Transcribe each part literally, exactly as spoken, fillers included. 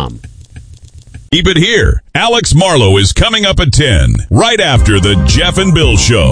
com. Keep it here. Alex Marlowe is coming up at ten, right after the Jeff and Bill Show.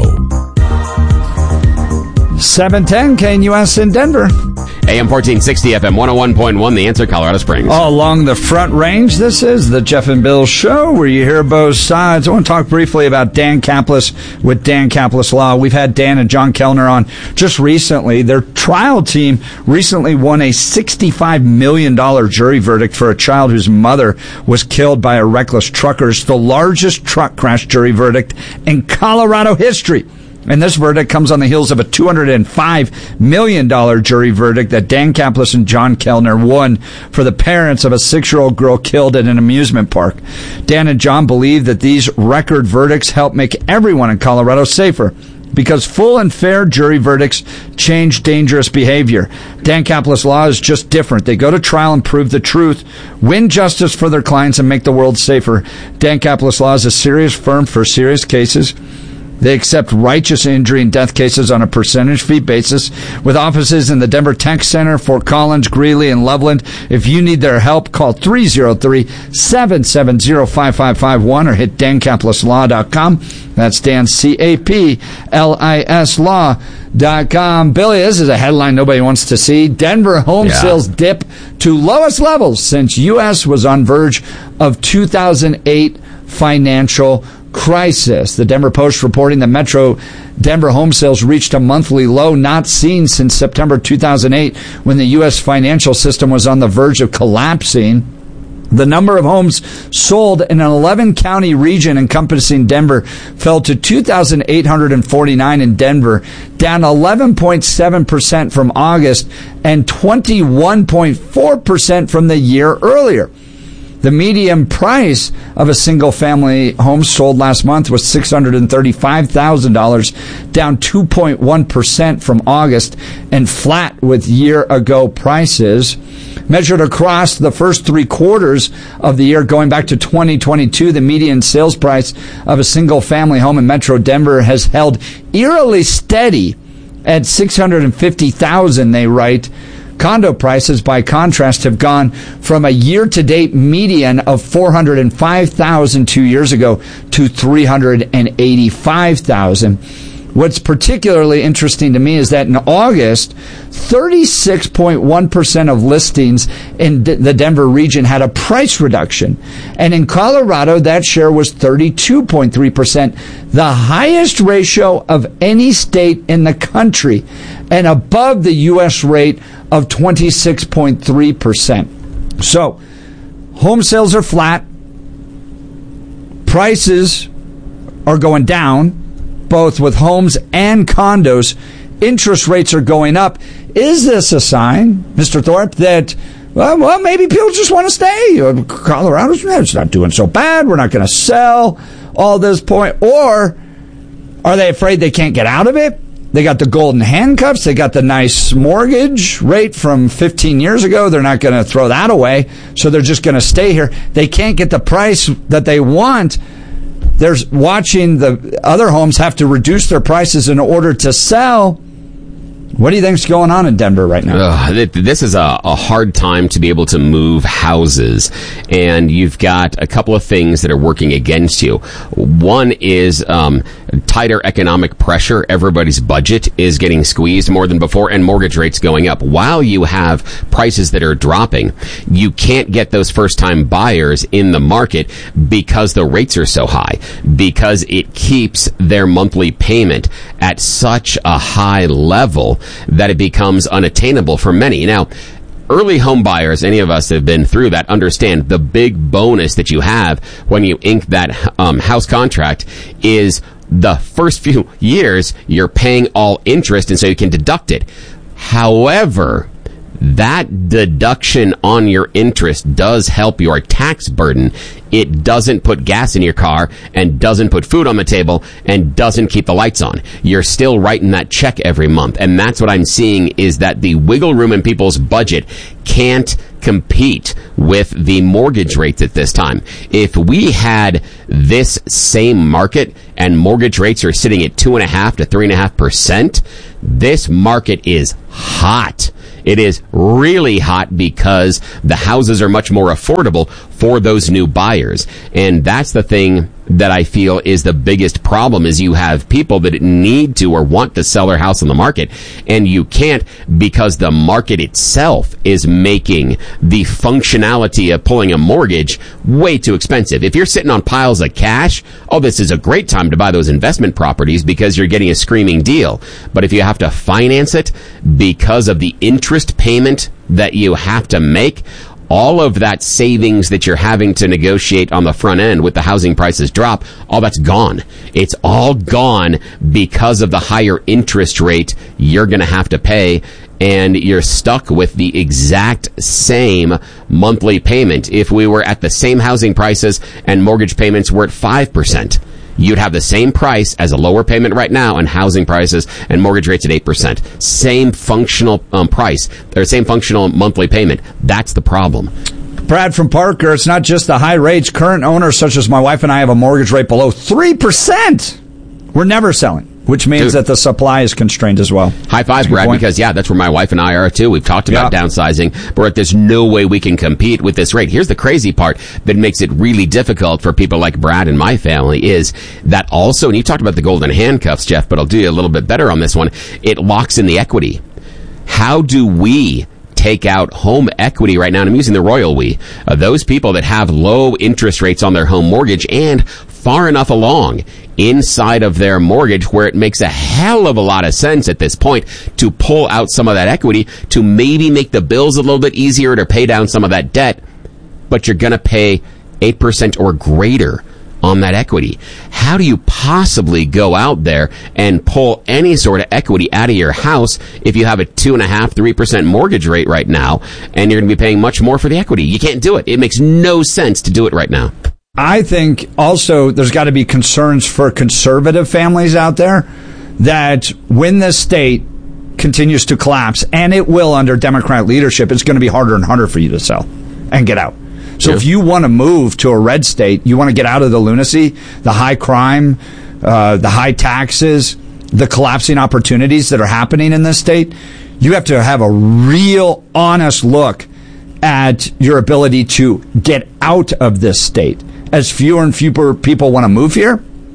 seven ten K N U S in Denver. A M fourteen sixty, F M one oh one point one, The Answer, Colorado Springs. All along the Front Range, this is the Jeff and Bill Show, where you hear both sides. I want to talk briefly about Dan Caplis with Dan Caplis Law. We've had Dan and John Kellner on just recently. Their trial team recently won a sixty-five million dollars jury verdict for a child whose mother was killed by a reckless trucker. It's the largest truck crash jury verdict in Colorado history. And this verdict comes on the heels of a two hundred five million dollars jury verdict that Dan Caplis and John Kellner won for the parents of a six-year-old girl killed at an amusement park. Dan and John believe that these record verdicts help make everyone in Colorado safer, because full and fair jury verdicts change dangerous behavior. Dan Caplis Law is just different. They go to trial and prove the truth, win justice for their clients, and make the world safer. Dan Caplis Law is a serious firm for serious cases. They accept righteous injury and death cases on a percentage fee basis, with offices in the Denver Tech Center, Fort Collins, Greeley, and Loveland. If you need their help, call three oh three, seven seven oh, five five five one or hit dan caplis law dot com. That's Dan, C A P L I S law dot com. Billy, this is a headline nobody wants to see. Denver home yeah. sales dip to lowest levels since U S was on verge of two thousand eight financial crisis. The Denver Post reporting that Metro Denver home sales reached a monthly low not seen since September two thousand eight, when the U S financial system was on the verge of collapsing. The number of homes sold in an eleven-county region encompassing Denver fell to two thousand eight hundred forty-nine in Denver, down eleven point seven percent from August and twenty-one point four percent from the year earlier. The median price of a single-family home sold last month was six hundred thirty-five thousand dollars, down two point one percent from August and flat with year-ago prices. Measured across the first three quarters of the year, going back to twenty twenty-two, the median sales price of a single-family home in Metro Denver has held eerily steady at six hundred fifty thousand dollars, they write. Condo prices, by contrast, have gone from a year-to-date median of four hundred five thousand dollars two years ago to three hundred eighty-five thousand dollars. What's particularly interesting to me is that in August, thirty-six point one percent of listings in the Denver region had a price reduction. And in Colorado, that share was thirty-two point three percent, the highest ratio of any state in the country, and above the U S rate of twenty-six point three percent. So, home sales are flat. Prices are going down, both with homes and condos. Interest rates are going up. Is this a sign, Mister Thorpe, that, well, well maybe people just want to stay? Colorado's it's not doing so bad. We're not going to sell all this point. Or are they afraid they can't get out of it? They got the golden handcuffs. They got the nice mortgage rate from fifteen years ago. They're not going to throw that away, so they're just going to stay here. They can't get the price that they want. They're watching the other homes have to reduce their prices in order to sell. What do you think's going on in Denver right now? Uh, this is a, a hard time to be able to move houses, and you've got a couple of things that are working against you. One is um, tighter economic pressure. Everybody's budget is getting squeezed more than before, and mortgage rates going up. While you have prices that are dropping, you can't get those first-time buyers in the market because the rates are so high, because it keeps their monthly payment at such a high level that it becomes unattainable for many. Now, early home buyers, any of us that have been through that, understand the big bonus that you have when you ink that um, house contract is the first few years you're paying all interest, and so you can deduct it. However, that deduction on your interest does help your tax burden. It doesn't put gas in your car and doesn't put food on the table and doesn't keep the lights on. You're still writing that check every month. And that's what I'm seeing, is that the wiggle room in people's budget can't compete with the mortgage rates at this time. If we had this same market and mortgage rates are sitting at two and a half to three and a half percent, this market is hot. It is really hot because the houses are much more affordable for those new buyers. And that's the thing that I feel is the biggest problem, is you have people that need to or want to sell their house on the market, and you can't because the market itself is making the functionality of pulling a mortgage way too expensive. If you're sitting on piles of cash, oh, this is a great time to buy those investment properties because you're getting a screaming deal. But if you have to finance it because of the interest payment that you have to make, all of that savings that you're having to negotiate on the front end with the housing prices drop, all that's gone. It's all gone because of the higher interest rate you're going to have to pay, and you're stuck with the exact same monthly payment. If we were at the same housing prices and mortgage payments were at five percent, you'd have the same price as a lower payment right now, and housing prices and mortgage rates at eight percent. Same functional um, price, or same functional monthly payment. That's the problem. Brad from Parker, it's not just the high rates. Current owners, such as my wife and I, have a mortgage rate below three percent. We're never selling, which means Dude. that the supply is constrained as well. High five, Brad, point. Because, yeah, that's where my wife and I are, too. We've talked about yeah. downsizing, but there's no way we can compete with this rate. Here's the crazy part that makes it really difficult for people like Brad and my family is that also, and you talked about the golden handcuffs, Jeff, but I'll do you a little bit better on this one, it locks in the equity. How do we take out home equity right now? And I'm using the royal we. Uh, those people that have low interest rates on their home mortgage and far enough along inside of their mortgage where it makes a hell of a lot of sense at this point to pull out some of that equity to maybe make the bills a little bit easier to pay down some of that debt, but you're going to pay eight percent or greater on that equity. How do you possibly go out there and pull any sort of equity out of your house if you have a two and a half, three percent mortgage rate right now, and you're going to be paying much more for the equity? You can't do it. It makes no sense to do it right now. I think also there's got to be concerns for conservative families out there that when the state continues to collapse, and it will under Democrat leadership, it's going to be harder and harder for you to sell and get out. So yeah. if you want to move to a red state, you want to get out of the lunacy, the high crime, uh, the high taxes, the collapsing opportunities that are happening in this state, you have to have a real honest look at your ability to get out of this state, as fewer and fewer people want to move here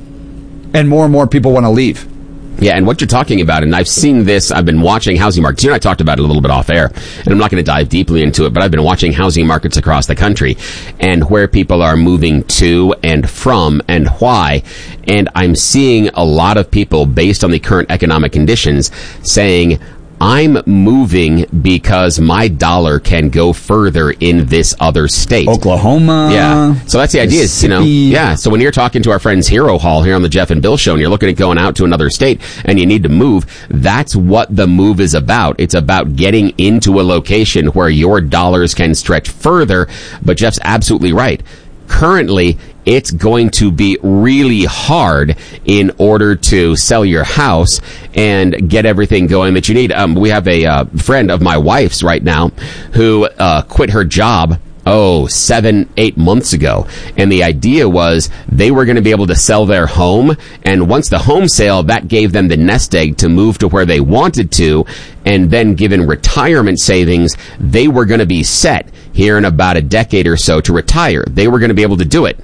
and more and more people want to leave. Yeah, and what you're talking about, and I've seen this, I've been watching housing markets. You and I talked about it a little bit off air, and I'm not going to dive deeply into it, but I've been watching housing markets across the country and where people are moving to and from and why. And I'm seeing a lot of people, based on the current economic conditions, saying, I'm moving because my dollar can go further in this other state. Oklahoma. Yeah. So that's the idea, is, you know, yeah. So when you're talking to our friends Hero Hall here on the Jeff and Bill Show, and you're looking at going out to another state and you need to move, that's what the move is about. It's about getting into a location where your dollars can stretch further. But Jeff's absolutely right. Currently, it's going to be really hard in order to sell your house and get everything going that you need. Um, we have a uh, friend of my wife's right now who uh, quit her job oh, seven, eight months ago. And the idea was they were going to be able to sell their home. And once the home sale, that gave them the nest egg to move to where they wanted to. And then given retirement savings, they were going to be set here in about a decade or so to retire. They were going to be able to do it.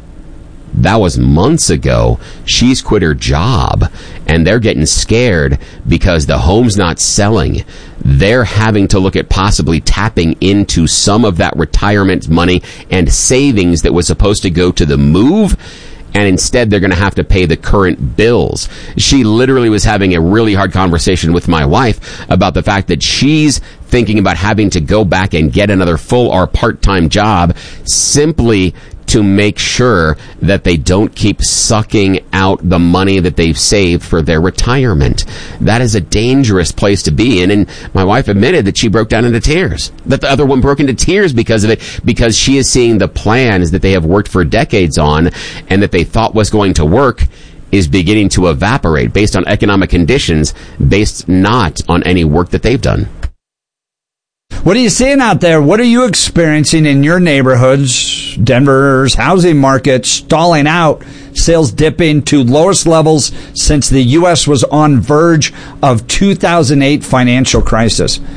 That was months ago. She's quit her job, and they're getting scared because the home's not selling. They're having to look at possibly tapping into some of that retirement money and savings that was supposed to go to the move, and instead they're going to have to pay the current bills. She literally was having a really hard conversation with my wife about the fact that she's thinking about having to go back and get another full or part-time job simply to make sure that they don't keep sucking out the money that they've saved for their retirement. That is a dangerous place to be in. And my wife admitted that she broke down into tears, that the other one broke into tears because of it, because she is seeing the plans that they have worked for decades on and that they thought was going to work is beginning to evaporate based on economic conditions, based not on any work that they've done. What are you seeing out there? What are you experiencing in your neighborhoods? Denver's housing market stalling out, sales dipping to lowest levels since the U S was on verge of two thousand eight financial crisis.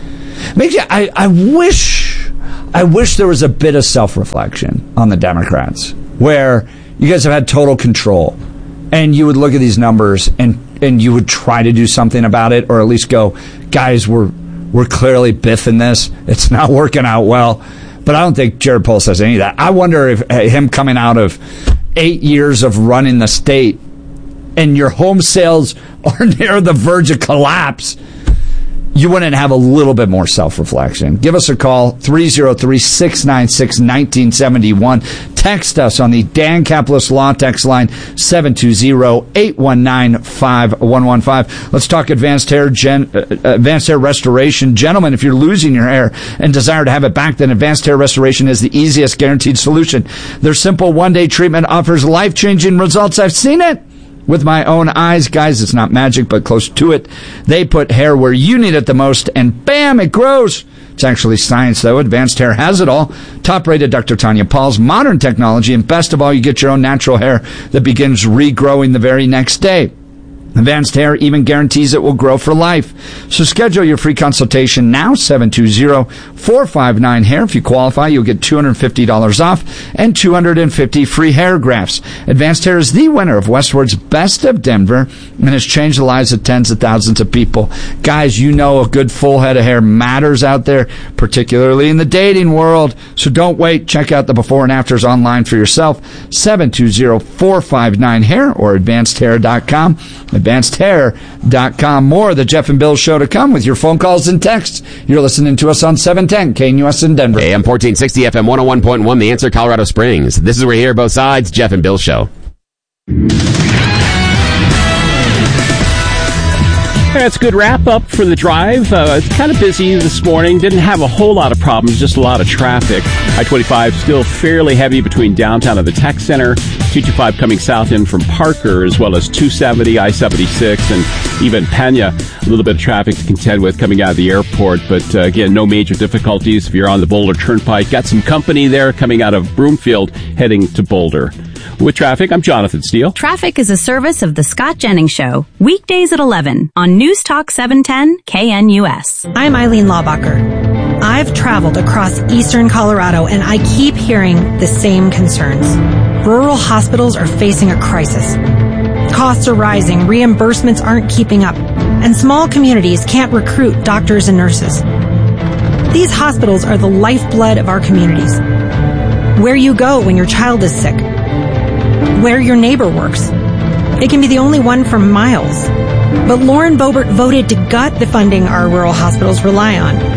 Makes you, I, I wish, I wish there was a bit of self-reflection on the Democrats where you guys have had total control and you would look at these numbers and, and you would try to do something about it, or at least go, guys, we're, we're clearly biffing this. It's not working out well. But I don't think Jared Polis has any of that. I wonder if uh, him coming out of eight years of running the state and your home sales are near the verge of collapse, you wouldn't have a little bit more self-reflection. Give us a call, three oh three, six nine six, one nine seven one. Text us on the Dan Caplis Law text line, seven two zero, eight one nine, five one one five. Let's talk advanced hair gen, uh, advanced hair restoration. Gentlemen, if you're losing your hair and desire to have it back, then advanced hair restoration is the easiest guaranteed solution. Their simple one-day treatment offers life-changing results. I've seen it with my own eyes. Guys, it's not magic, but close to it. They put hair where you need it the most, and bam, it grows. It's actually science, though. Advanced Hair has it all. Top-rated Doctor Tanya Paul's modern technology, and best of all, you get your own natural hair that begins regrowing the very next day. Advanced Hair even guarantees it will grow for life. So schedule your free consultation now, seven two zero, four five nine, hair. If you qualify, you'll get two hundred fifty dollars off and two hundred fifty free hair grafts. Advanced Hair is the winner of Westward's Best of Denver and has changed the lives of tens of thousands of people. Guys, you know a good full head of hair matters out there, particularly in the dating world. So don't wait. Check out the before and afters online for yourself. seven two zero, four five nine, hair or advanced hair dot com. advanced hair dot com. More of the Jeff and Bill Show to come with your phone calls and texts. You're listening to us on seven ten K N U S in Denver. A M fourteen sixty, F M one oh one point one, The Answer, Colorado Springs. This is where we hear both sides. Jeff and Bill Show. That's a good wrap-up for the drive. Uh, it's kind of busy this morning. Didn't have a whole lot of problems, just a lot of traffic. I twenty-five still fairly heavy between downtown and the Tech Center. two twenty-five coming south in from Parker, as well as two seventy, I seventy-six, and even Pena. A little bit of traffic to contend with coming out of the airport. But, uh, again, no major difficulties if you're on the Boulder Turnpike. Got some company there coming out of Broomfield heading to Boulder. With traffic, I'm Jonathan Steele. Traffic is a service of the Scott Jennings Show, weekdays at eleven on News Talk seven ten K N U S. I'm Eileen Laubacher. I've traveled across eastern Colorado and I keep hearing the same concerns. Rural hospitals are facing a crisis. Costs are rising, reimbursements aren't keeping up, and small communities can't recruit doctors and nurses. These hospitals are the lifeblood of our communities. Where you go when your child is sick, where your neighbor works. It can be the only one for miles. But Lauren Boebert voted to gut the funding our rural hospitals rely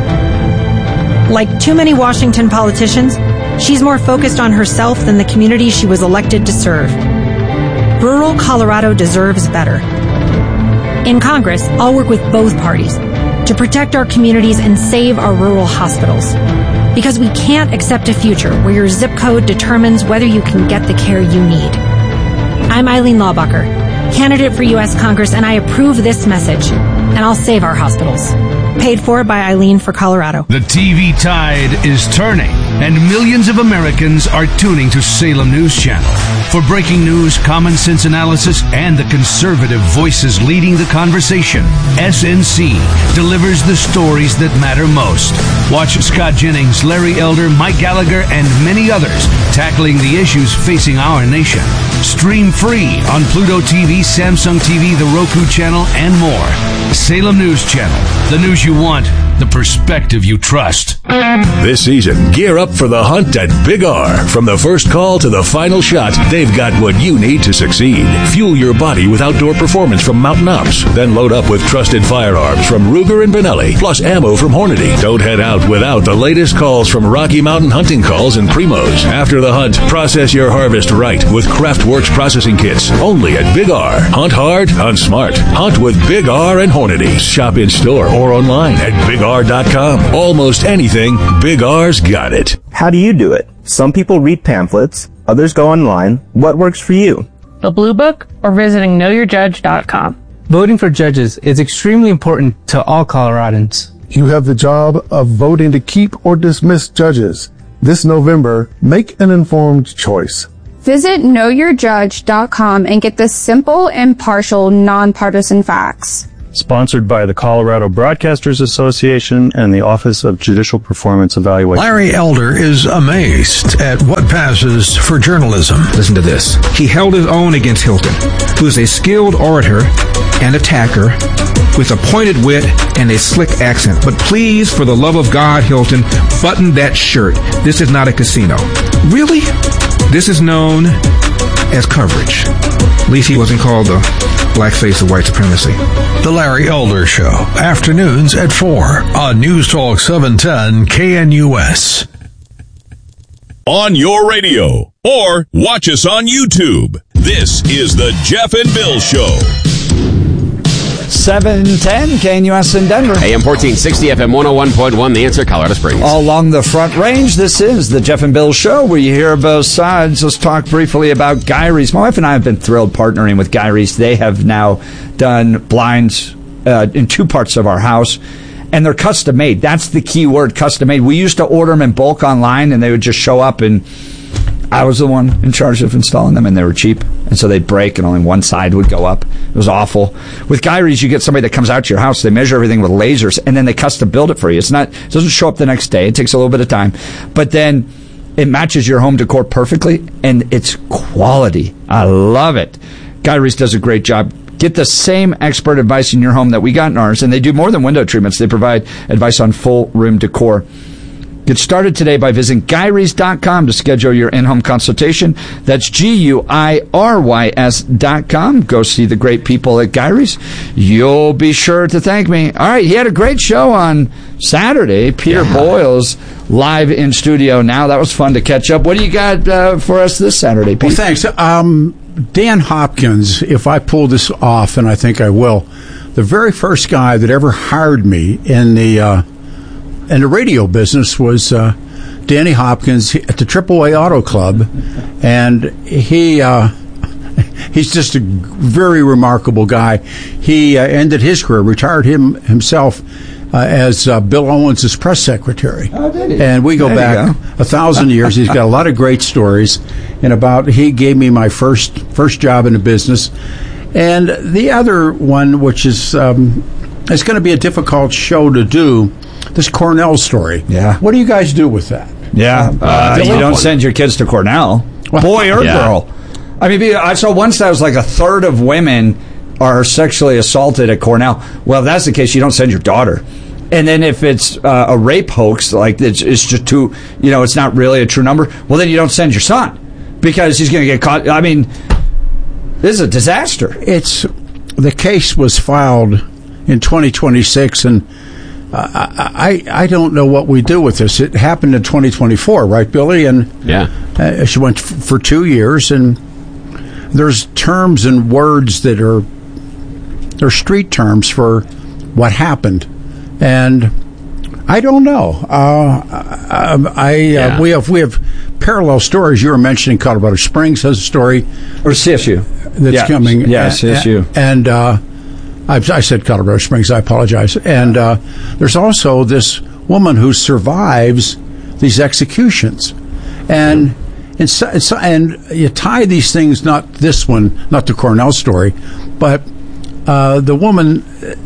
on. Like too many Washington politicians, she's more focused on herself than the community she was elected to serve. Rural Colorado deserves better. In Congress, I'll work with both parties to protect our communities and save our rural hospitals. Because we can't accept a future where your zip code determines whether you can get the care you need. I'm Eileen Laubacher, candidate for U S Congress, and I approve this message, and I'll save our hospitals. Paid for by Eileen for Colorado. The T V tide is turning, and millions of Americans are tuning to Salem News Channel. For breaking news, common sense analysis, and the conservative voices leading the conversation, S N C delivers the stories that matter most. Watch Scott Jennings, Larry Elder, Mike Gallagher, and many others tackling the issues facing our nation. Stream free on Pluto T V, Samsung T V, the Roku channel, and more. Salem News Channel. The news you want, the perspective you trust. This season, gear up for the hunt at Big R. From the first call to the final shot, they've got what you need to succeed. Fuel your body with outdoor performance from Mountain Ops. Then load up with trusted firearms from Ruger and Benelli, plus ammo from Hornady. Don't head out without the latest calls from Rocky Mountain Hunting Calls and Primos. After the hunt, process your harvest right with Craftworks processing kits. Only at Big R. Hunt hard, hunt smart. Hunt with Big R and Hornady. Shop in store or online at big r dot com. Almost anything, Big R's got it. How do you do it? Some people read pamphlets, others go online. What works for you? The Blue Book or visiting know your judge dot com. Voting for judges is extremely important to all Coloradans. You have the job of voting to keep or dismiss judges. This November, make an informed choice. Visit know your judge dot com and get the simple, impartial, nonpartisan facts. Sponsored by the Colorado Broadcasters Association and the Office of Judicial Performance Evaluation. Larry Elder is amazed at what passes for journalism. Listen to this. He held his own against Hilton, who is a skilled orator and attacker with a pointed wit and a slick accent. But please, for the love of God, Hilton, button that shirt. This is not a casino. Really? This is known as coverage. At least he wasn't called the blackface of white supremacy. The Larry Elder Show, afternoons at four on News Talk seven ten K N U S. On your radio, or watch us on YouTube. This is the Jeff and Bill Show. seven ten K N U S in Denver. A M fourteen sixty, F M one oh one point one, The Answer, Colorado Springs. All along the Front Range, this is the Jeff and Bill Show, where you hear both sides. Let's talk briefly about Guy Reese. My wife and I have been thrilled partnering with Guy Reese. They have now done blinds uh, in two parts of our house, and they're custom made. That's the key word, custom made. We used to order them in bulk online, and they would just show up, and I was the one in charge of installing them, and they were cheap. And so they'd break, and only one side would go up. It was awful. With Guy Reese, you get somebody that comes out to your house. They measure everything with lasers, and then they custom build it for you. It's not, it doesn't show up the next day. It takes a little bit of time. But then it matches your home decor perfectly, and it's quality. I love it. Guy Reese does a great job. Get the same expert advice in your home that we got in ours, and they do more than window treatments. They provide advice on full room decor. Get started today by visiting Guy Reese dot com to schedule your in-home consultation. That's G U I R Y S dot com. Go see the great people at Guy Reese. You'll be sure to thank me. All right, he had a great show on Saturday. Peter yeah. Boyles live in studio now. That was fun to catch up. What do you got uh, for us this Saturday, Pete? Well, thanks. Um, Dan Hopkins, if I pull this off, and I think I will, the very first guy that ever hired me in the... Uh, And the radio business was uh, Danny Hopkins at the Triple A Auto Club, and he uh, he's just a very remarkable guy. He uh, ended his career, retired him himself uh, as uh, Bill Owens' press secretary. Oh, did he? And we go there back go. a thousand years. He's got a lot of great stories. And about he gave me my first first job in the business. And the other one, which is um, it's going to be a difficult show to do. This Cornell story. Yeah. What do you guys do with that? Yeah. Uh, uh, you don't send your kids to Cornell. Boy or yeah. girl. I mean, I saw once that was like a third of women are sexually assaulted at Cornell. Well, if that's the case, you don't send your daughter. And then if it's uh, a rape hoax, like it's, it's just too, you know, it's not really a true number, well, then you don't send your son because he's going to get caught. I mean, this is a disaster. It's the case was filed in twenty twenty-six, and Uh, I I don't know what we do with this. It happened in twenty twenty-four, right, Billy? And yeah, uh, she went f- for two years, and there's terms and words that are they're street terms for what happened, and I don't know. Uh, I, I yeah. uh, we have we have parallel stories. You were mentioning Colorado Springs has a story, or C S U that's yeah. coming. Yeah, C S U, and. Uh, I, I said Colorado Springs. I apologize. And uh, there's also this woman who survives these executions, and and, so, and, so, and you tie these things. Not this one, not the Cornell story, but uh, the woman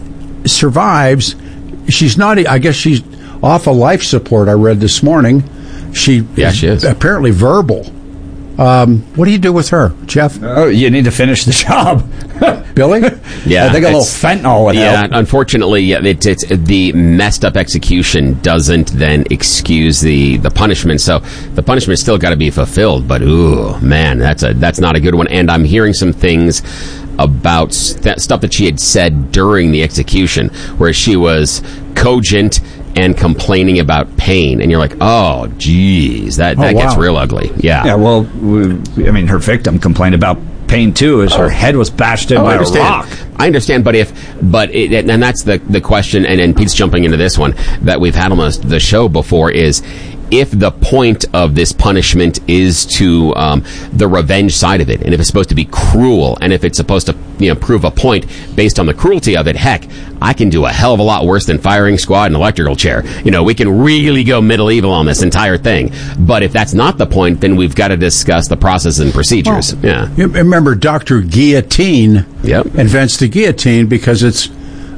survives. She's not. I guess she's off of life support. I read this morning. She yeah, she is apparently verbal. Um, what do you do with her, Jeff? Oh, you need to finish the job. Billy? Yeah. I think a little fentanyl would yeah, help. Unfortunately, yeah, it, it's, the messed up execution doesn't then excuse the, the punishment. So the punishment's still got to be fulfilled. But, ooh, man, that's a that's not a good one. And I'm hearing some things about st- stuff that she had said during the execution where she was cogent and complaining about pain, and you're like, oh, geez, that, that oh, wow. gets real ugly. Yeah. Yeah, well, we, I mean, her victim complained about pain, too, as her head was bashed in oh, by I a rock. I understand, but if, but, it, and that's the, the question, and, and Pete's jumping into this one, that we've had on the, the show before is, if the point of this punishment is to um, the revenge side of it, and if it's supposed to be cruel, and if it's supposed to you know prove a point based on the cruelty of it, heck, I can do a hell of a lot worse than firing squad and electrical chair. You know, we can really go medieval on this entire thing. But if that's not the point, then we've got to discuss the process and procedures. Well, yeah. You remember Doctor Guillotine yep. invents the guillotine because it's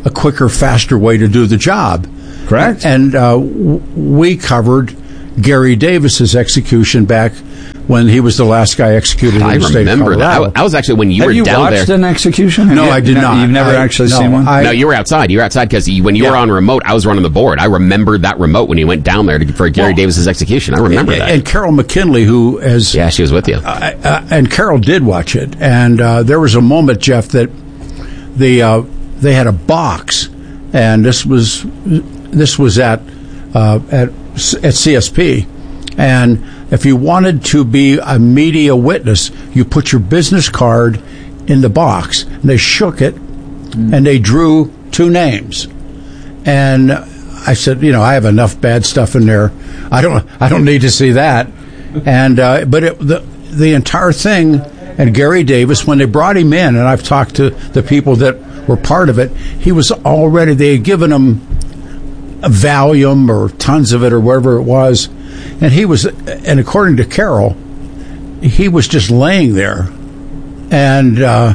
a quicker, faster way to do the job. Correct. And uh, w- we covered Gary Davis's execution back when he was the last guy executed in I the state of remember that. Colorado. I, I was actually when you Have were you down watched there. an execution? Have No, you- I did no, not. You've never I- actually no, seen one? I- no, you were outside. You were outside because when you Yeah. were on remote, I was running the board. I remembered that remote when you went down there to, for Gary Well, Davis's execution. I remember and, that. And Carol McKinley, who has yeah, she was with you. Uh, uh, and Carol did watch it, and uh, there was a moment, Jeff, that the uh, they had a box, and this was this was at uh, at at C S P, and if you wanted to be a media witness, you put your business card in the box, and they shook it, mm. and they drew two names, and I said, you know, I have enough bad stuff in there. I don't I don't need to see that, and uh, but it, the the entire thing. And Gary Davis, when they brought him in, and I've talked to the people that were part of it, he was already, they had given him a Valium or tons of it or whatever it was. And he was, and according to Carol, he was just laying there. And uh,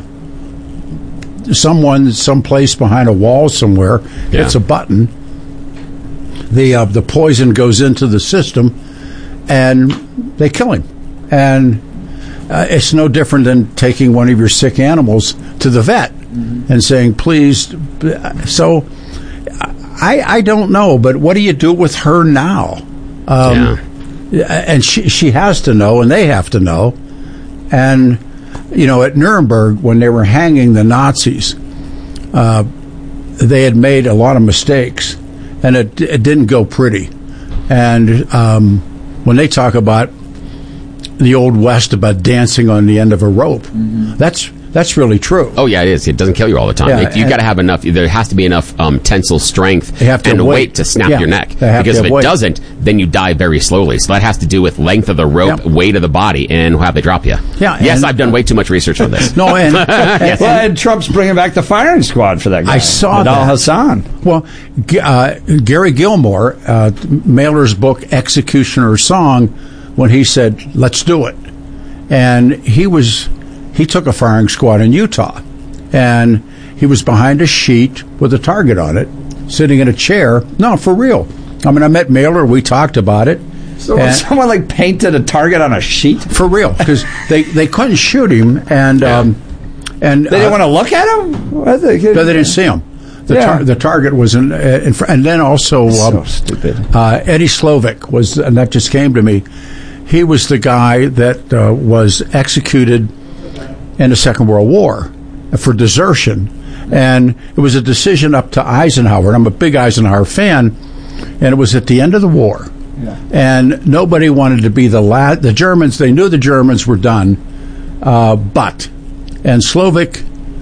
someone, someplace behind a wall somewhere, Yeah. hits a button. The, uh, the poison goes into the system, and they kill him. And Uh, it's no different than taking one of your sick animals to the vet mm-hmm. and saying, please. So I, I don't know, but what do you do with her now? Um, yeah. And she, she has to know, and they have to know. And, you know, at Nuremberg, when they were hanging the Nazis, uh, they had made a lot of mistakes, and it, it didn't go pretty. And um, when they talk about the Old West about dancing on the end of a rope. Mm-hmm. That's that's really true. Oh yeah, it is. It doesn't kill you all the time. Yeah, Like, you've got to have enough. There has to be enough um, tensile strength have to and weight. weight to snap Yeah, your neck. they have Because to if have it weight. doesn't, then you die very slowly. So that has to do with length of the rope, Yep. weight of the body, and how they drop you. Yeah, Yes, and- I've done way too much research on this. No, and, Yes. Well, and Trump's bringing back the firing squad for that guy. I saw Adal that. Hassan. Well, G- uh, Gary Gilmore, uh, Mailer's book Executioner's Song, when he said, let's do it. And he was, he took a firing squad in Utah, and he was behind a sheet with a target on it, sitting in a chair. No, for real. I mean, I met Mailer. We talked about it. So and someone like painted a target on a sheet for real, because they, they couldn't shoot him, and um, and They didn't want to look at him. What they, No, they didn't see him. The, Yeah. tar- the target was in, uh, in fr- and then also So um, stupid. Uh, Eddie Slovic was, and that just came to me. He was the guy that uh, was executed in the Second World War for desertion, and it was a decision up to Eisenhower. And I'm a big Eisenhower fan, and it was at the end of the war, Yeah. and nobody wanted to be the last. The Germans, they knew the Germans were done, uh, but and Slovic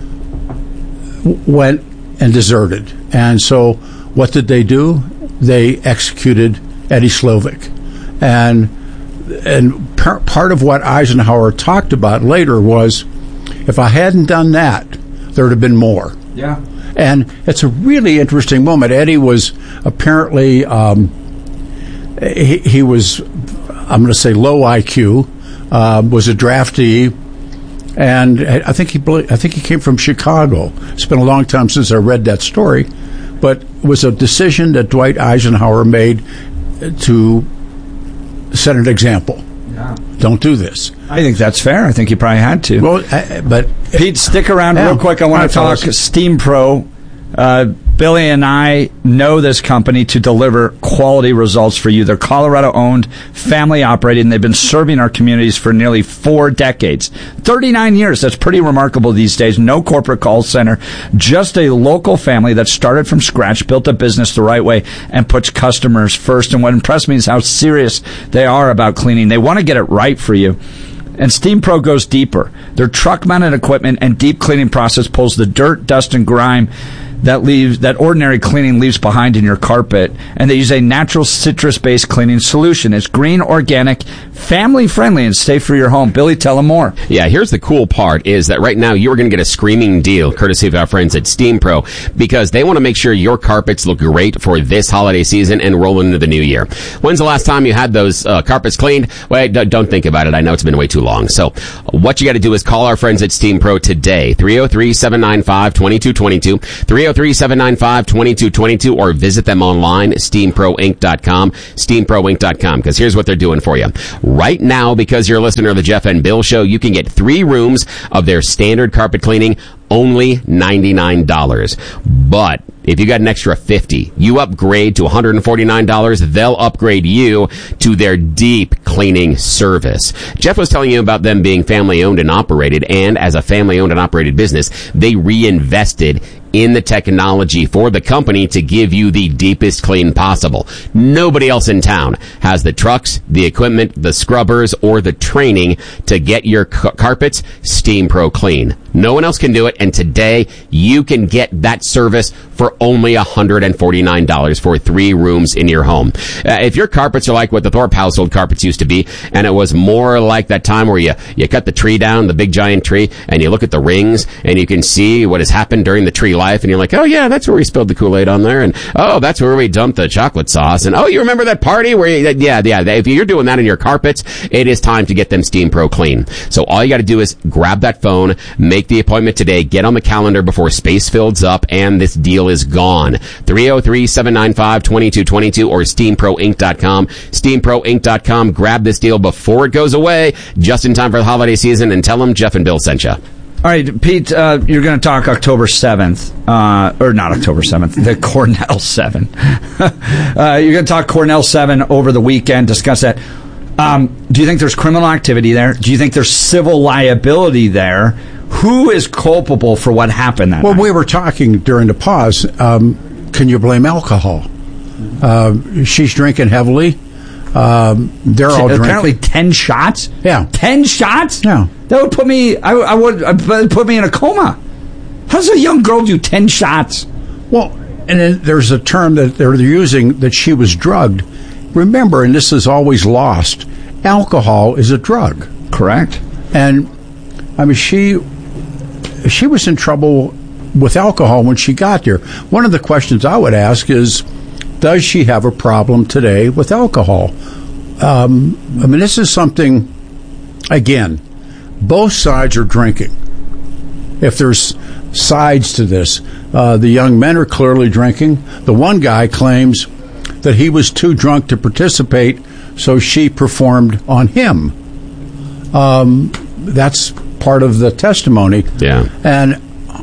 w- went and deserted, and so what did they do? They executed Eddie Slovic, and. And par- part of what Eisenhower talked about later was, if I hadn't done that, there would have been more. Yeah. And it's a really interesting moment. Eddie was apparently, um, he, he was, I'm going to say low I Q, uh, was a draftee, and I think he bel- I think he came from Chicago. It's been a long time since I read that story, but it was a decision that Dwight Eisenhower made to set an example. Yeah. Don't do this. I think that's fair. I think he probably had to. Well, I, but Pete, stick around Yeah. real quick. I want Hi, to talk fellas. Steam Pro. Uh, Billy and I know this company to deliver quality results for you. They're Colorado-owned, family-operated, and they've been serving our communities for nearly four decades. thirty-nine years. That's pretty remarkable these days. No corporate call center. Just a local family that started from scratch, built a business the right way, and puts customers first. And what impressed me is how serious they are about cleaning. They want to get it right for you. And Steam Pro goes deeper. Their truck-mounted equipment and deep cleaning process pulls the dirt, dust, and grime that leaves that ordinary cleaning leaves behind in your carpet, and they use a natural citrus-based cleaning solution. It's green, organic, family-friendly, and safe for your home. Billy, tell them more. Yeah, here's the cool part is that right now you're going to get a screaming deal courtesy of our friends at Steam Pro because they want to make sure your carpets look great for this holiday season and roll into the new year. When's the last time you had those uh, carpets cleaned? Wait, d- don't think about it. I know it's been way too long. So what you got to do is call our friends at Steam Pro today. three oh three, seven nine five, two two two two. three oh three, seven nine five, two two two two, or visit them online, steam pro inc dot com, steam pro inc dot com, because here's what they're doing for you. Right now, because you're a listener of the Jeff and Bill Show, you can get three rooms of their standard carpet cleaning, only ninety-nine dollars. But if you got an extra fifty, you upgrade to one hundred forty-nine dollars, they'll upgrade you to their deep cleaning service. Jeff was telling you about them being family owned and operated, and as a family owned and operated business, they reinvested in the technology for the company to give you the deepest clean possible. Nobody else in town has the trucks, the equipment, the scrubbers, or the training to get your ca- carpets Steam Pro clean. No one else can do it, and today you can get that service for only one hundred forty-nine dollars for three rooms in your home. Uh, if your carpets are like what the Thorpe household carpets used to be, and it was more like that time where you, you cut the tree down, the big giant tree, and you look at the rings, and you can see what has happened during the tree life, and you're like, oh yeah, that's where we spilled the Kool-Aid on there, and oh, that's where we dumped the chocolate sauce, and oh, you remember that party where you, yeah, yeah, if you're doing that in your carpets, it is time to get them Steam Pro clean. So all you got to do is grab that phone, make the appointment today, get on the calendar before space fills up, and this deal is gone. three oh three, seven nine five, two two two two or steam pro inc dot com. steam pro inc dot com. Grab this deal before it goes away, just in time for the holiday season, and tell them Jeff and Bill sent you. All right, Pete, uh, you're going to talk October seventh, uh, or not October seventh, the Cornell seven. uh, you're going to talk Cornell seven over the weekend, discuss that. Um, do you think there's criminal activity there? Do you think there's civil liability there? Who is culpable for what happened that well, night? we were talking during the pause. Um, can you blame alcohol? Uh, she's drinking heavily. Um, they're all drinking. Apparently ten shots? Yeah. ten shots? Yeah. That would put me, I, I would uh, put me in a coma. How does a young girl do ten shots? Well, and then there's a term that they're using, that she was drugged. Remember, and this is always lost, alcohol is a drug. Correct. And, I mean, she she was in trouble with alcohol when she got there. One of the questions I would ask is, does she have a problem today with alcohol? Um, I mean, this is something, again, both sides are drinking. If there's sides to this, uh, the young men are clearly drinking. The one guy claims that he was too drunk to participate, so she performed on him. Um, that's part of the testimony. Yeah. And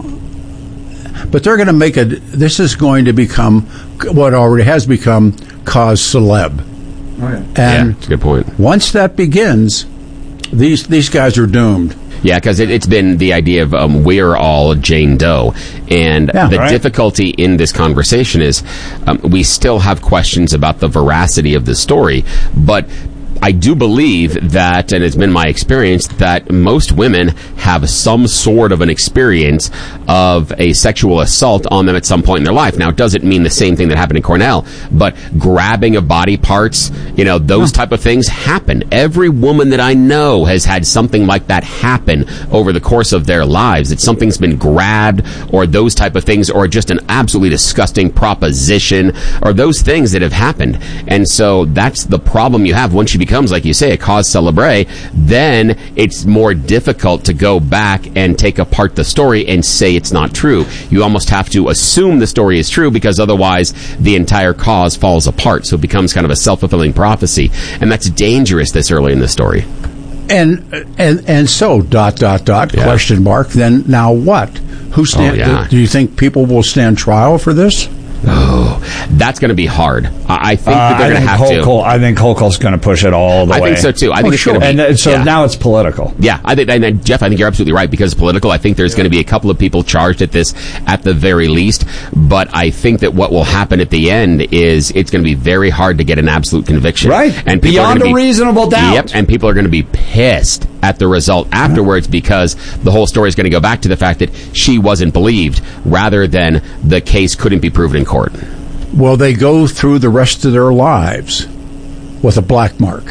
but they're going to make a. This is going to become what already has become cause celeb. Okay. And yeah, that's a good point. Once that begins, these these guys are doomed. Yeah, because it, it's been the idea of um, we're all Jane Doe. And Yeah, the right. difficulty in this conversation is um, we still have questions about the veracity of the story. But I do believe that, and it's been my experience, that most women have some sort of an experience of a sexual assault on them at some point in their life. Now, it doesn't mean the same thing that happened in Cornell, but grabbing of body parts, you know, those type of things happen. Every woman that I know has had something like that happen over the course of their lives. That something's been grabbed, or those type of things, or just an absolutely disgusting proposition, or those things that have happened. And so that's the problem you have once you become, like you say, a cause celebre. Then it's more difficult to go back and take apart the story and say it's not true. You almost have to assume the story is true, because otherwise the entire cause falls apart. So it becomes kind of a self-fulfilling prophecy, and that's dangerous this early in the story. And and and so dot dot dot Yeah. question mark. Then now what? Who stand? Oh, yeah. do, do you think people will stand trial for this? Oh, that's going to be hard. I I think that Uh, they're I going to think have Holcol, to. I think Holcol's going to push it all the I way. think so too. I think Oh, it's going to sure. be. And uh, so yeah. now it's political. Yeah, I think, and, and Jeff, I think you're absolutely right, because political. I think there's going to be a couple of people charged at this at the very least, but I think that what will happen at the end is it's going to be very hard to get an absolute conviction. Right. And people are Beyond gonna a be- reasonable doubt. Yep, and people are going to be pissed at the result afterwards, because the whole story is going to go back to the fact that she wasn't believed, rather than the case couldn't be proven in court. Will they go through the rest of their lives with a black mark?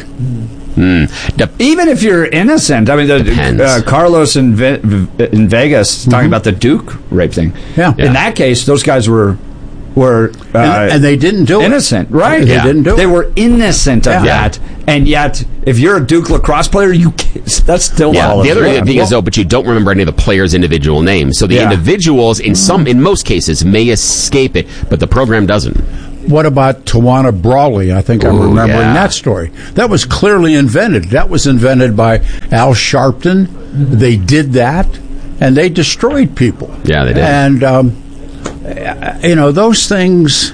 Mm. De- Even if you're innocent, I mean, the, Depends. uh, Carlos in, Ve- in Vegas talking about the Duke rape thing. Yeah. In Yeah. that case, those guys were were uh, and, and they didn't do innocent, it. right? They yeah. didn't do they it. They were innocent of yeah. that, and yet, if you're a Duke lacrosse player, you that's still yeah. all The of other them. thing well, is though, but you don't remember any of the players' individual names. So the yeah. individuals, in some, in most cases, may escape it, but the program doesn't. What about Tawana Brawley? I think I'm Ooh, remembering yeah. that story. That was clearly invented. That was invented by Al Sharpton. They did that, and they destroyed people. Yeah, they did. And, um, you know, those things,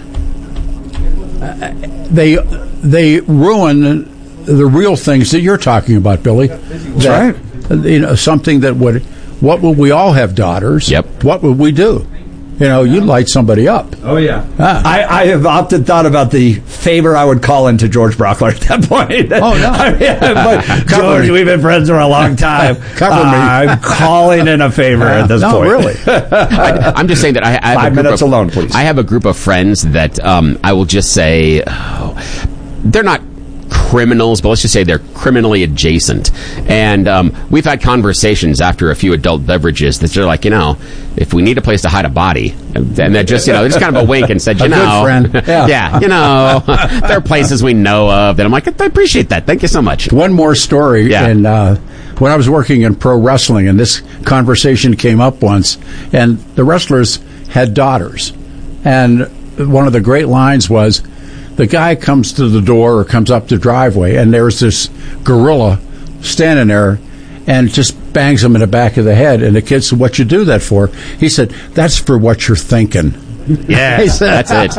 they they ruin the real things that you're talking about, Billy. That's that, right. You know, something that would, what would we all have daughters? Yep. What would we do? You know, you'd light somebody up. Oh, yeah. Ah. I, I have often thought about the favor I would call into George Brockler at that point. Oh, no. I mean, but, George, me. we've been friends for a long time. Cover uh, me. I'm calling in a favor uh, at this no, point. really. I, I'm just saying that I, I have Five a group minutes of, alone, please. I have a group of friends that um, I will just say oh, they're not criminals, but let's just say they're criminally adjacent. And um, we've had conversations after a few adult beverages that they're like, you know, if we need a place to hide a body, and they're just, you know, just kind of a wink and said, you a know, good friend. Yeah. yeah, you know, there are places we know of that I'm like, I appreciate that. Thank you so much. One more story. Yeah. And uh, when I was working in pro wrestling, and this conversation came up once, and the wrestlers had daughters. And one of the great lines was, the guy comes to the door or comes up the driveway, and there's this gorilla standing there and just bangs him in the back of the head. And the kid said, "What you do that for?" He said, "That's for what you're thinking." Yeah, that's it.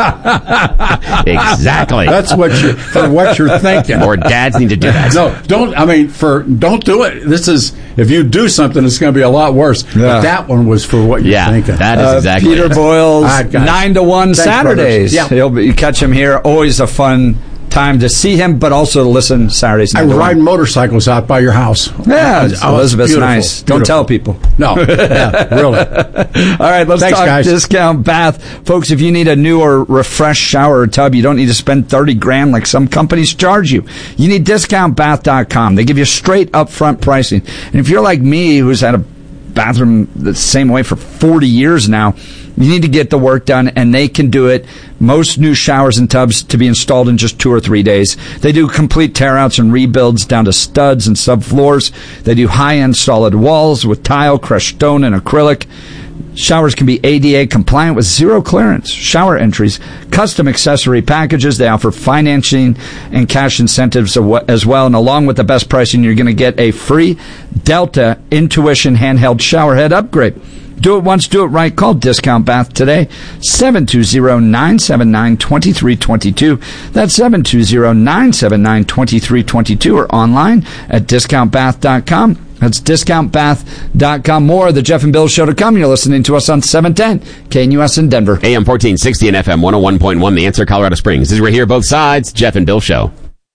Exactly. That's what you for what you're thinking. Or dads need to do that. No, don't. I mean, for don't do it. This is if you do something, it's going to be a lot worse. Yeah. But that one was for what you're Yeah, thinking. that is Uh, exactly Peter it. Boyle's All right, guys. nine to one Thanks, Saturdays. brothers. Yeah. He'll be, you catch him here. Always a fun time to see him, but also to listen Saturdays. I nine to one. ride motorcycles out by your house. Yeah, Oh, it's Elizabeth's beautiful, nice. Don't beautiful. tell people. No, yeah, really. All right, let's Thanks, talk guys. Discount Bath. Folks, if you need a new or refreshed shower or tub, you don't need to spend thirty grand like some companies charge you. You need discount bath dot com. They give you straight upfront pricing. And if you're like me, who's had a bathroom the same way for forty years now, you need to get the work done, and they can do it. Most new showers and tubs to be installed in just two or three days. They do complete tear-outs and rebuilds down to studs and subfloors. They do high-end solid walls with tile, crushed stone, and acrylic. Showers can be A D A compliant with zero clearance, shower entries, custom accessory packages. They offer financing and cash incentives as well. And along with the best pricing, you're going to get a free Delta Intuition handheld shower head upgrade. Do it once, do it right. Call Discount Bath today, seven two zero, nine seven nine, two three two two. That's seven two zero, nine seven nine, two three two two, or online at discount bath dot com. That's discount bath dot com. More of the Jeff and Bill Show to come. You're listening to us on seven ten K N U S in Denver. A M fourteen sixty and F M one oh one point one, The Answer, Colorado Springs. As we're here, both sides, Jeff and Bill Show.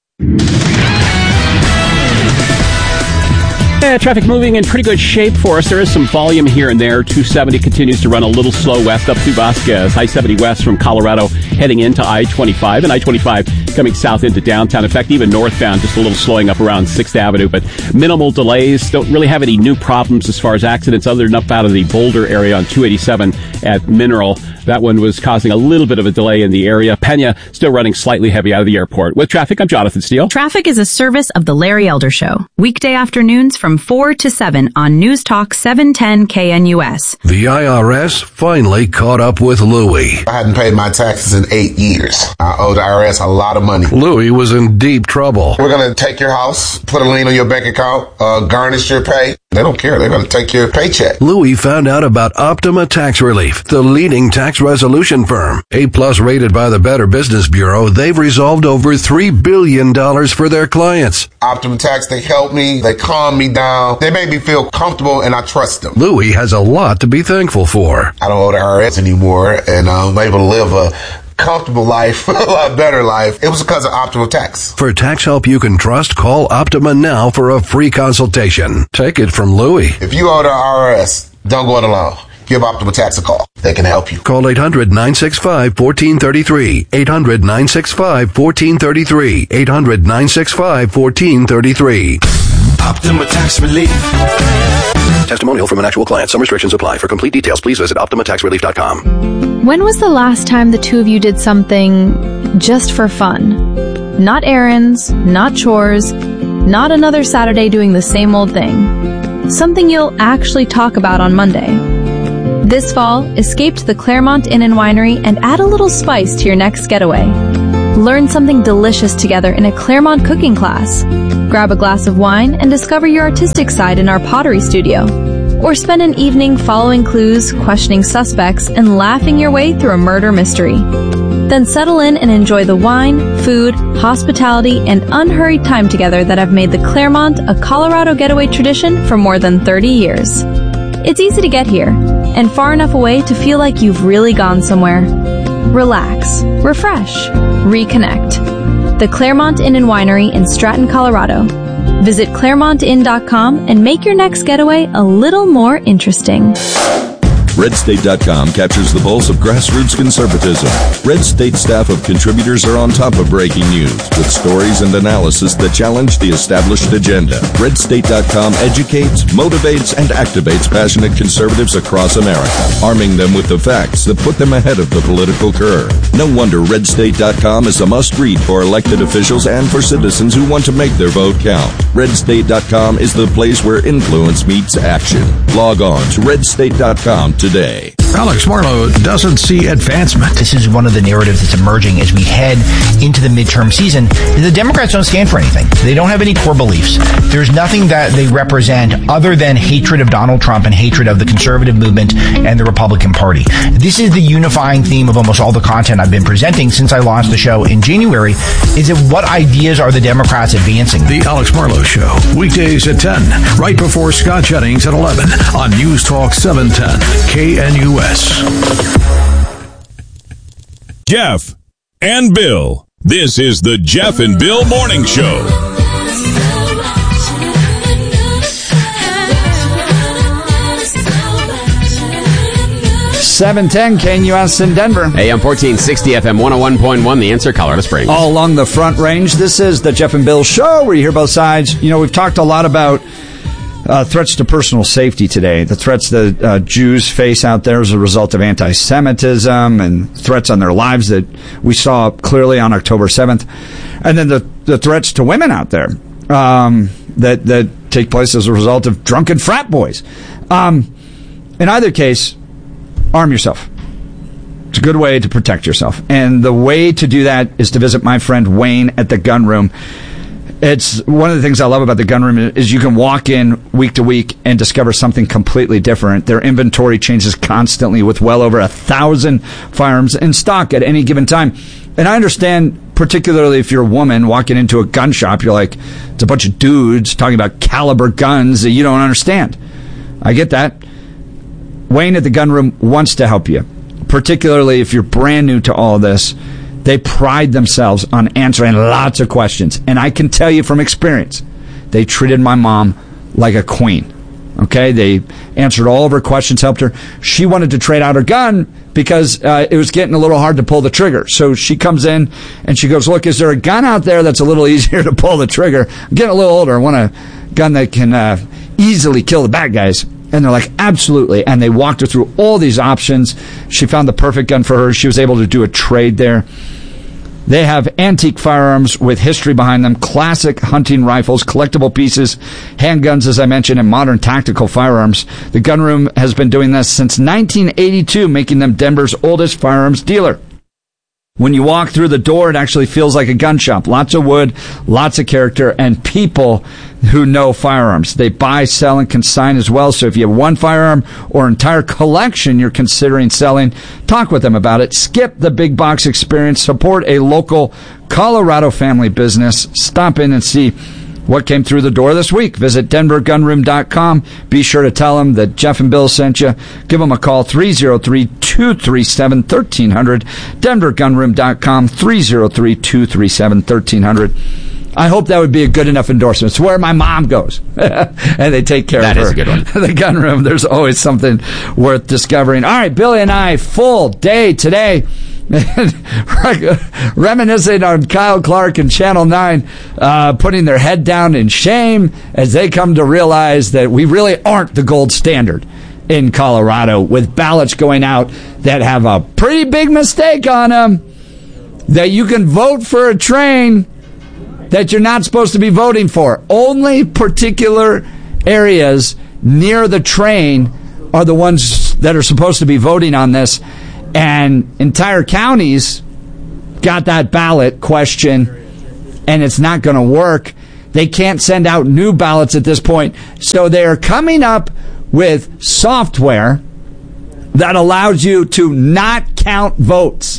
Yeah, traffic moving in pretty good shape for us. There is some volume here and there. two seventy continues to run a little slow west up through Vasquez. I seventy west from Colorado heading into I twenty-five, and I twenty-five coming south into downtown. In fact, even northbound, just a little slowing up around sixth Avenue, but minimal delays. Don't really have any new problems as far as accidents other than up out of the Boulder area on two eighty-seven at Mineral. That one was causing a little bit of a delay in the area. Pena still running slightly heavy out of the airport. With traffic, I'm Jonathan Steele. Traffic is a service of the Larry Elder Show. Weekday afternoons from four to seven on News Talk seven ten K N U S. The I R S finally caught up with Louie. I hadn't paid my taxes in eight years. I owe the I R S a lot of money. Louie was in deep trouble. We're going to take your house, put a lien on your bank account, uh, garnish your pay. They don't care. They're going to take your paycheck. Louie found out about Optima Tax Relief, the leading tax resolution firm. A-plus rated by the Better Business Bureau, they've resolved over three billion dollars for their clients. Optima Tax, they help me. They calm me down. They make me feel comfortable, and I trust them. Louie has a lot to be thankful for. I don't owe the I R S anymore, and I'm able to live a comfortable life, a lot better life. It was because of Optima Tax. For tax help you can trust, call Optima now for a free consultation. Take it from Louie. If you owe the I R S, don't go it alone. Give Optima Tax a call. They can help you. Call eight hundred, nine six five, one four three three. eight hundred, nine six five, one four three three. eight hundred, nine six five, one four three three. Optima Tax Relief. Testimonial from an actual client. Some restrictions apply. For complete details, please visit Optima Tax Relief dot com. When was the last time the two of you did something just for fun? Not errands, not chores, not another Saturday doing the same old thing. Something you'll actually talk about on Monday. This fall, escape to the Claremont Inn and Winery and add a little spice to your next getaway. Learn something delicious together in a Claremont cooking class. Grab a glass of wine and discover your artistic side in our pottery studio. Or spend an evening following clues, questioning suspects, and laughing your way through a murder mystery. Then settle in and enjoy the wine, food, hospitality, and unhurried time together that have made the Claremont a Colorado getaway tradition for more than thirty years. It's easy to get here, and far enough away to feel like you've really gone somewhere. Relax, refresh, reconnect. The Claremont Inn and Winery in Stratton, Colorado. Visit Claremont Inn dot com and make your next getaway a little more interesting. Red State dot com captures the pulse of grassroots conservatism. Red State staff of contributors are on top of breaking news with stories and analysis that challenge the established agenda. Red State dot com educates, motivates, and activates passionate conservatives across America, arming them with the facts that put them ahead of the political curve. No wonder Red State dot com is a must-read for elected officials and for citizens who want to make their vote count. Red State dot com is the place where influence meets action. Log on to Red State dot com today. Alex Marlow doesn't see advancement. This is one of the narratives that's emerging as we head into the midterm season. The Democrats don't stand for anything. They don't have any core beliefs. There's nothing that they represent other than hatred of Donald Trump and hatred of the conservative movement and the Republican Party. This is the unifying theme of almost all the content I've been presenting since I launched the show in January. Is it what ideas are the Democrats advancing? The Alex Marlow Show, weekdays at ten, right before Scott Jennings at eleven on News Talk seven ten K N U S. Jeff and Bill. This is the Jeff and Bill Morning Show. seven ten K N U S in Denver. A M fourteen sixty, F M one oh one point one, The Answer, Colorado Springs. All along the Front Range. This is the Jeff and Bill Show where you hear both sides. You know, we've talked a lot about Uh, threats to personal safety today, the threats that uh, Jews face out there as a result of anti-Semitism and threats on their lives that we saw clearly on October seventh, and then the, the threats to women out there um, that, that take place as a result of drunken frat boys. Um, in either case, arm yourself. It's a good way to protect yourself. And the way to do that is to visit my friend Wayne at the Gun Room. It's one of the things I love about the Gun Room is you can walk in week to week and discover something completely different. Their inventory changes constantly with well over a thousand firearms in stock at any given time. And I understand, particularly if you're a woman walking into a gun shop, you're like, it's a bunch of dudes talking about caliber guns that you don't understand. I get that. Wayne at the Gun Room wants to help you, particularly if you're brand new to all this. They pride themselves on answering lots of questions. And I can tell you from experience, they treated my mom like a queen. Okay? They answered all of her questions, helped her. She wanted to trade out her gun because uh, it was getting a little hard to pull the trigger. So she comes in and she goes, look, is there a gun out there that's a little easier to pull the trigger? I'm getting a little older. I want a gun that can uh, easily kill the bad guys. And they're like, absolutely. And they walked her through all these options. She found the perfect gun for her. She was able to do a trade there. They have antique firearms with history behind them, classic hunting rifles, collectible pieces, handguns, as I mentioned, and modern tactical firearms. The Gun Room has been doing this since nineteen eighty-two, making them Denver's oldest firearms dealer. When you walk through the door, it actually feels like a gun shop. Lots of wood, lots of character, and people who know firearms. They buy, sell, and consign as well. So if you have one firearm or entire collection you're considering selling, talk with them about it. Skip the big box experience. Support a local Colorado family business. Stop in and see what came through the door this week. Visit denver gun room dot com. Be sure to tell them that Jeff and Bill sent you. Give them a call, three oh three, two three seven, one three zero zero. denver gun room dot com, three oh three, two three seven, one three zero zero. I hope that would be a good enough endorsement. It's where my mom goes. And they take care that of her. That is a good one. The Gun Room, there's always something worth discovering. All right, Billy and I, full day today. Reminiscing on Kyle Clark and Channel nine uh, putting their head down in shame as they come to realize that we really aren't the gold standard in Colorado, with ballots going out that have a pretty big mistake on them, that you can vote for a train that you're not supposed to be voting for. Only particular areas near the train are the ones that are supposed to be voting on this, and entire counties got that ballot question, and it's not going to work. They can't send out new ballots at this point, so they're coming up with software that allows you to not count votes.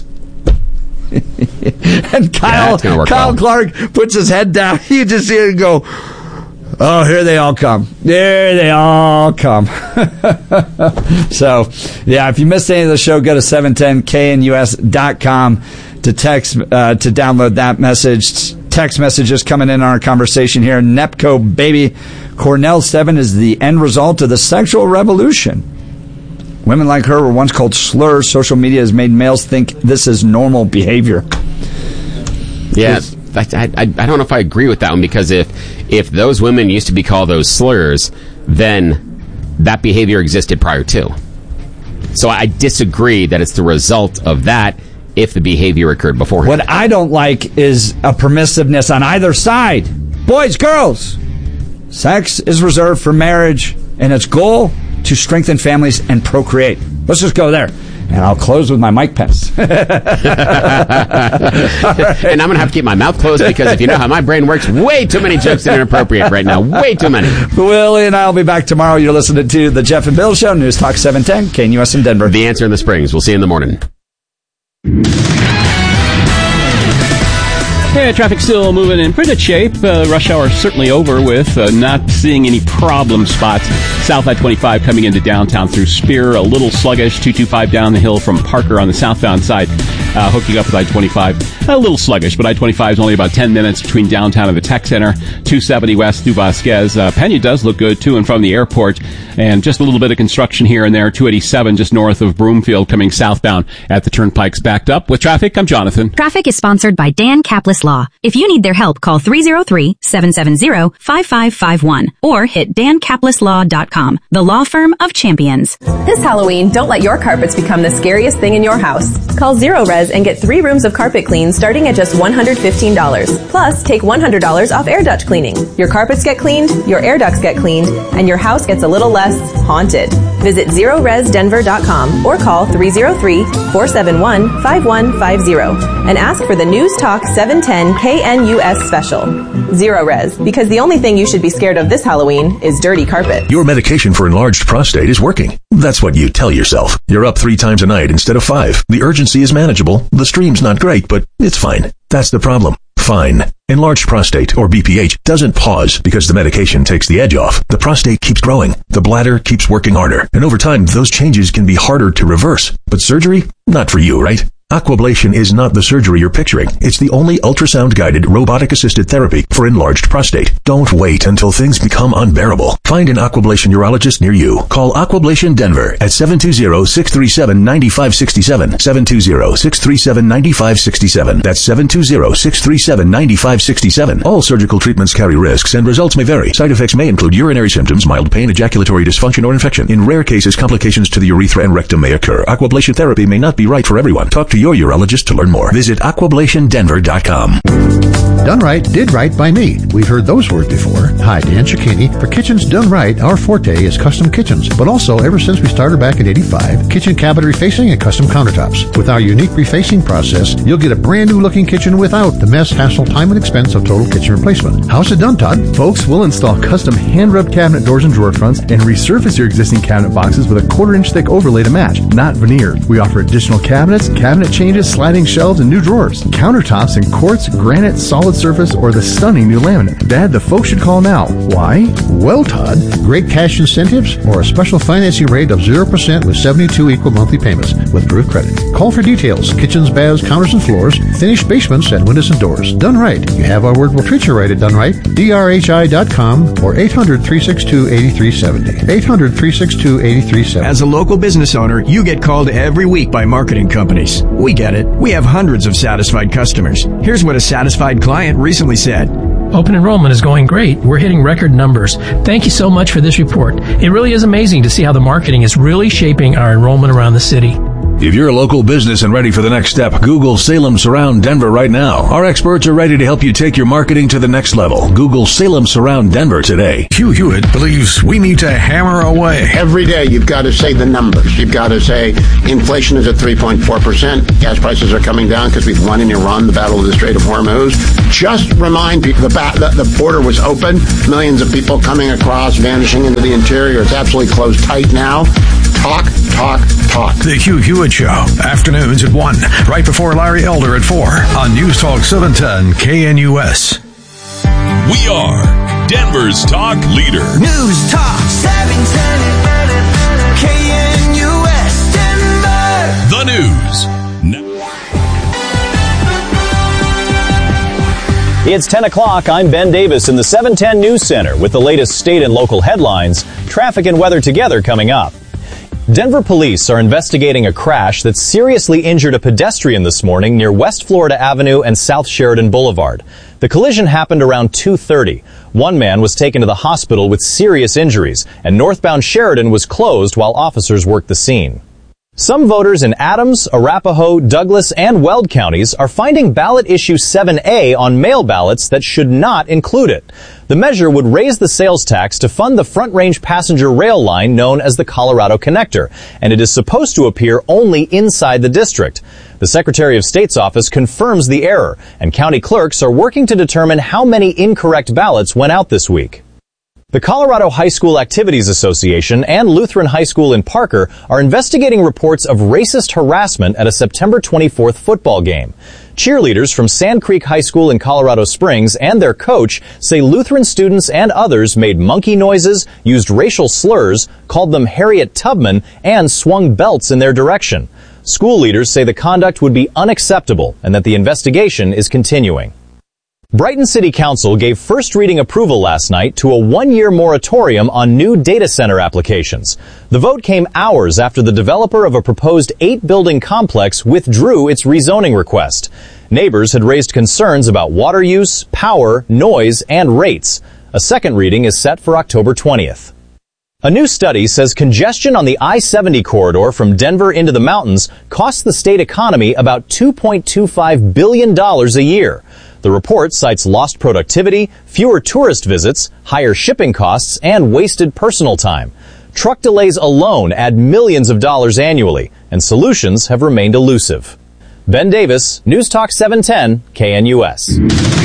And Kyle, yeah, Kyle well. Clark puts his head down. You just hear him go, oh, here they all come. There they all come. So, yeah, if you missed any of the show, go to seven ten K N U S dot com to text, uh, to download that message. Text messages coming in on our conversation here. Nepco, baby. Cornell seven is the end result of the sexual revolution. Women like her were once called slurs. Social media has made males think this is normal behavior. Yeah, I, I, I don't know if I agree with that one, because if if those women used to be called those slurs, then that behavior existed prior to. So I disagree that it's the result of that if the behavior occurred beforehand. What I don't like is a permissiveness on either side. Boys, girls, sex is reserved for marriage, and its goal to strengthen families and procreate. Let's just go there. And I'll close with my Mike Pence. And I'm going to have to keep my mouth closed, because if you know how my brain works, way too many jokes that are inappropriate right now. Way too many. Willie and I will be back tomorrow. You're listening to The Jeff and Bill Show, News Talk seven ten, K N U S in Denver. The Answer in the Springs. We'll see you in the morning. Yeah, traffic still moving in pretty good shape. Uh, rush hour certainly over with. Uh, not seeing any problem spots. South I twenty-five coming into downtown through Spear. A little sluggish. two twenty-five down the hill from Parker on the southbound side. Uh, hooking up with I twenty-five. A little sluggish, but I twenty-five is only about ten minutes between downtown and the Tech Center. two seventy west through Vasquez. Uh, Pena does look good to and from the airport. And just a little bit of construction here and there. two eighty-seven just north of Broomfield coming southbound at the turnpikes backed up. With traffic, I'm Jonathan. Traffic is sponsored by Dan Kaplis Law. If you need their help, call three oh three, seven seven zero, five five five one or hit dan kaplis law dot com, the law firm of champions. This Halloween, don't let your carpets become the scariest thing in your house. Call Zero Res and get three rooms of carpet clean starting at just one hundred fifteen dollars. Plus, take one hundred dollars off air duct cleaning. Your carpets get cleaned, your air ducts get cleaned, and your house gets a little less haunted. Visit zero res denver dot com or call three oh three, four seven one, five one five zero and ask for the News Talk seven ten K N U S special. Zero Res, because the only thing you should be scared of this Halloween is dirty carpet. Your medication for enlarged prostate is working. That's what you tell yourself. You're up three times a night instead of five. The urgency is manageable. The stream's not great, but it's fine. That's the problem. Fine. Enlarged prostate, or B P H, doesn't pause because the medication takes the edge off. The prostate keeps growing. The bladder keeps working harder. And over time, those changes can be harder to reverse. But surgery? Not for you, right? Aquablation is not the surgery you're picturing. It's the only ultrasound-guided, robotic-assisted therapy for enlarged prostate. Don't wait until things become unbearable. Find an Aquablation urologist near you. Call Aquablation Denver at seven two zero, six three seven, nine five six seven, seven two zero, six three seven, nine five six seven. That's seven two zero, six three seven, nine five six seven. All surgical treatments carry risks, and results may vary. Side effects may include urinary symptoms, mild pain, ejaculatory dysfunction, or infection. In rare cases, complications to the urethra and rectum may occur. Aquablation therapy may not be right for everyone. Talk to your urologist to learn more. Visit aquablation denver dot com. Done right, did right by me. We've heard those words before. Hi, Dan Cicchini. For Kitchens Done Right, our forte is custom kitchens. But also, ever since we started back in eighty-five, kitchen cabinet refacing and custom countertops. With our unique refacing process, you'll get a brand new looking kitchen without the mess, hassle, time, and expense of total kitchen replacement. How's it done, Todd? Folks, we'll install custom hand-rubbed cabinet doors and drawer fronts and resurface your existing cabinet boxes with a quarter-inch thick overlay to match, not veneer. We offer additional cabinets, cabinet changes, sliding shelves, and new drawers. Countertops in quartz, granite, solid surface, or the stunning new laminate. Dad, the folks should call now. Why? Well, Todd, great cash incentives or a special financing rate of zero percent with seventy-two equal monthly payments with approved credit. Call for details. Kitchens, baths, counters, and floors, finished basements, and windows and doors. Done right. You have our word, we'll treat you right at Done Right. D R H I dot com or eight hundred, three six two, eight three seven zero. eight hundred, three six two, eight three seven zero. As a local business owner, you get called every week by marketing companies. We get it. We have hundreds of satisfied customers. Here's what a satisfied client recently said. Open enrollment is going great. We're hitting record numbers. Thank you so much for this report. It really is amazing to see how the marketing is really shaping our enrollment around the city. If you're a local business and ready for the next step, Google Salem Surround Denver right now. Our experts are ready to help you take your marketing to the next level. Google Salem Surround Denver today. Hugh Hewitt believes we need to hammer away. Every day you've got to say the numbers. You've got to say inflation is at three point four percent. Gas prices are coming down because we've won in Iran the battle of the Strait of Hormuz. Just remind people the, ba- the, the border was open. Millions of people coming across, vanishing into the interior. It's absolutely closed tight now. Talk, talk, talk. The Hugh Hewitt Show, afternoons at one, right before Larry Elder at four on News Talk seven ten K N U S. We are Denver's talk leader. News Talk seven ten K N U S Denver. The news. It's ten o'clock. I'm Ben Davis in the seven ten News Center with the latest state and local headlines, traffic and weather together coming up. Denver police are investigating a crash that seriously injured a pedestrian this morning near West Florida Avenue and South Sheridan Boulevard. The collision happened around two thirty. One man was taken to the hospital with serious injuries, and northbound Sheridan was closed while officers worked the scene. Some voters in Adams, Arapahoe, Douglas, and Weld counties are finding ballot issue seven A on mail ballots that should not include it. The measure would raise the sales tax to fund the Front Range passenger rail line known as the Colorado Connector, and it is supposed to appear only inside the district. The Secretary of State's office confirms the error, and county clerks are working to determine how many incorrect ballots went out this week. The Colorado High School Activities Association and Lutheran High School in Parker are investigating reports of racist harassment at a September twenty-fourth football game. Cheerleaders from Sand Creek High School in Colorado Springs and their coach say Lutheran students and others made monkey noises, used racial slurs, called them Harriet Tubman, and swung belts in their direction. School leaders say the conduct would be unacceptable and that the investigation is continuing. Brighton City Council gave first reading approval last night to a one-year moratorium on new data center applications. The vote came hours after the developer of a proposed eight-building complex withdrew its rezoning request. Neighbors had raised concerns about water use, power, noise, and rates. A second reading is set for October twentieth. A new study says congestion on the I seventy corridor from Denver into the mountains costs the state economy about two point two five billion dollars a year. The report cites lost productivity, fewer tourist visits, higher shipping costs, and wasted personal time. Truck delays alone add millions of dollars annually, and solutions have remained elusive. Ben Davis, News Talk seven ten, K N U S.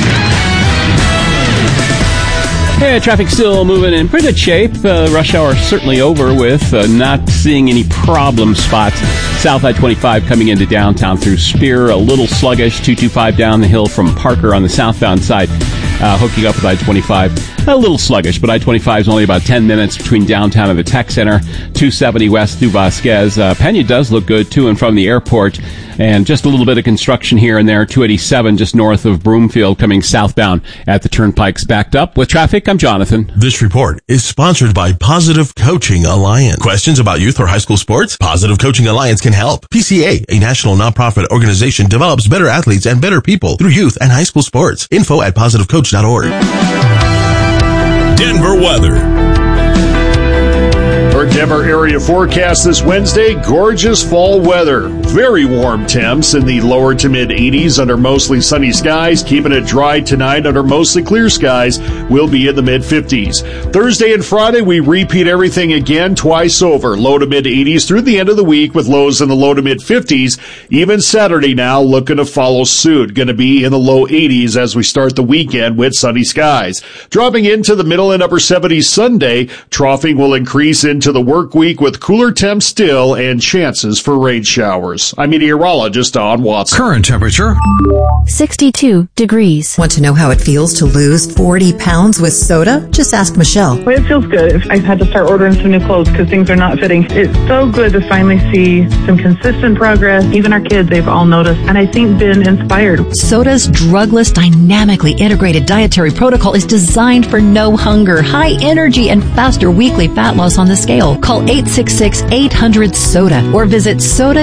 Yeah, traffic still moving in pretty good shape. Uh, rush hour certainly over with. Uh, not seeing any problem spots. South I twenty-five coming into downtown through Spear, a little sluggish. two twenty-five down the hill from Parker on the southbound side. Uh, hooking up with I twenty-five, a little sluggish, but I twenty-five is only about ten minutes between downtown and the Tech Center. two seventy west through Vasquez. Uh, Pena does look good to and from the airport, and just a little bit of construction here and there. two eighty-seven just north of Broomfield coming southbound at the turnpikes backed up. With traffic, I'm Jonathan. This report is sponsored by Positive Coaching Alliance. Questions about youth or high school sports? Positive Coaching Alliance can help. P C A, a national nonprofit organization, develops better athletes and better people through youth and high school sports. Info at positive coach dot org. Denver weather. Our Denver area forecast this Wednesday, gorgeous fall weather. Very warm temps in the lower to mid eighties under mostly sunny skies. Keeping it dry tonight under mostly clear skies. We'll be in the mid fifties. Thursday and Friday, we repeat everything again twice over. Low to mid eighties through the end of the week with lows in the low to mid fifties. Even Saturday now looking to follow suit. Going to be in the low eighties as we start the weekend with sunny skies. Dropping into the middle and upper seventies Sunday. Troughing will increase into the work week with cooler temps still and chances for rain showers. I'm meteorologist Don Watson. Current temperature sixty-two degrees. Want to know how it feels to lose forty pounds with soda? Just ask Michelle. Well, it feels good. I've had to start ordering some new clothes because things are not fitting. It's so good to finally see some consistent progress. Even our kids, they've all noticed, and I think been inspired. Soda's drugless, dynamically integrated dietary protocol is designed for no hunger, high energy, and faster weekly fat loss on the scale. Call eight six six, eight hundred, SODA or visit soda diet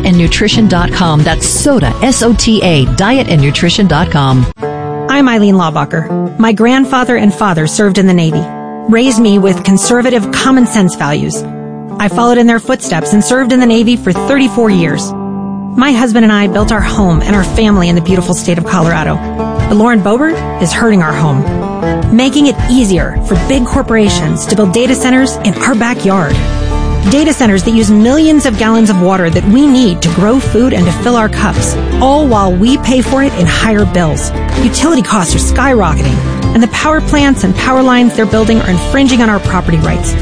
diet and nutrition dot com. That's SOTA, S O T A, diet and nutrition dot com. I'm Eileen Laubacher. My grandfather and father served in the Navy, raised me with conservative common sense values. I followed in their footsteps and served in the Navy for thirty-four years. My husband and I built our home and our family in the beautiful state of Colorado. But Lauren Boebert is hurting our home, making it easier for big corporations to build data centers in our backyard. Data centers that use millions of gallons of water that we need to grow food and to fill our cups, all while we pay for it in higher bills. Utility costs are skyrocketing, and the power plants and power lines they're building are infringing on our property rights.